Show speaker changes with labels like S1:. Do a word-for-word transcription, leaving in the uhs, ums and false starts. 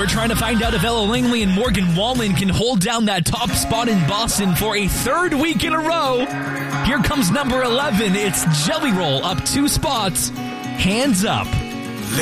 S1: trying to find out if Ella Langley and Morgan Wallen can hold down that top spot in Boston for a third week in a row. Here comes number eleven. It's Jelly Roll up two spots. Hands Up.